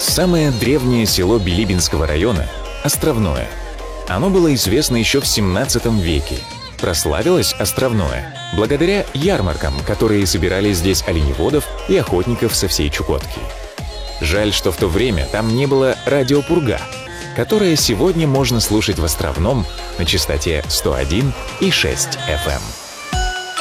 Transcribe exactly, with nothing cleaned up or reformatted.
Самое древнее село Билибинского района – Островное. Оно было известно еще в семнадцатом веке. Прославилось Островное благодаря ярмаркам, которые собирали здесь оленеводов и охотников со всей Чукотки. Жаль, что в то время там не было радио «Пурга», которое сегодня можно слушать в Островном на частоте сто один и шесть эф эм.